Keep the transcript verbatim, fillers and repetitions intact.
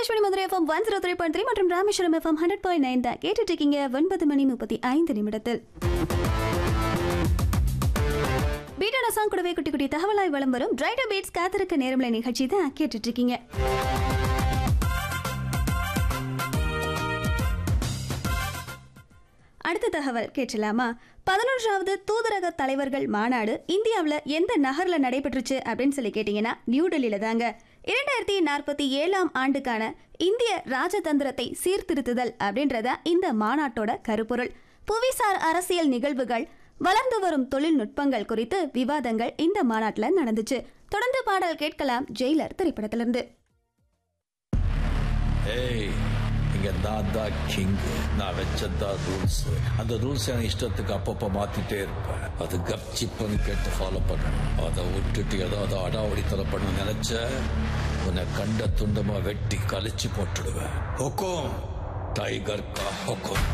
Akashvani Madurai FM one zero three point three மற்றும் Rameswaram FM hundred point nine தான் கேட்டுட்டு இருக்கீங்க. ஒன்பது மணி முப்பத்தி ஐந்து நிமிடத்தில் பீட்டான சாங் கூடவே குட்டி குட்டி தகவலாய் வளம் வரும் டிரைடர் பீட்ஸ் காத்திருக்க நேரம்ல நிகழ்ச்சி தான் கேட்டுட்டு இருக்கீங்க. அடுத்த தகவல் கேட்கலாமா? பதினொன்றாவது தூதரக தலைவர்கள் மாநாடு இந்தியாவில் எந்த நகர்ல நடைபெற்றுச்சு அப்படின்னு சொல்லி கேட்டீங்கன்னா நியூடெல்லியில தாங்க. இரண்டாயிரத்தி நாற்பத்தி ஏழாம் ஆண்டுக்கான இந்திய ராஜதந்திரத்தை சீர்திருத்துதல் அப்படின்றத இந்த மாநாட்டோட கருப்பொருள். புவிசார் அரசியல் நிகழ்வுகள், வளர்ந்து வரும் தொழில்நுட்பங்கள் குறித்து விவாதங்கள் இந்த மாநாட்டில் நடந்துச்சு. தொடர்ந்து பாடல் கேட்கலாம் ஜெயிலர் திரைப்படத்திலிருந்து. நான் தான் கிங், நான் வச்சதான் ரூல்ஸ். அந்த ரூல்ஸ் எனக்கு இஷ்டத்துக்கு அப்பப்போ மாத்திட்டே இருப்பேன். அது கப்சிப்புன்னு கேட்டு ஃபாலோ பண்ணணும். அதை விட்டுட்டு ஏதாவது அடாவடித்தலை பண்ண நினைச்ச உன்னை கண்ட துண்டமா வெட்டி கழிச்சு போட்டுடுவேன். ஹொக்கோம், டைகர் கா ஹொக்கோம்.